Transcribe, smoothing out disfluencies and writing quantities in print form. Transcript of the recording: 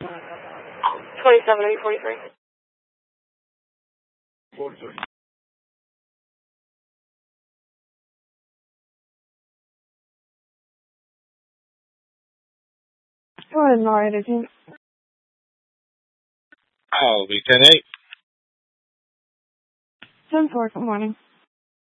27843. 43. Go ahead, narrator team. I'll be 10-8. 10-4, good morning.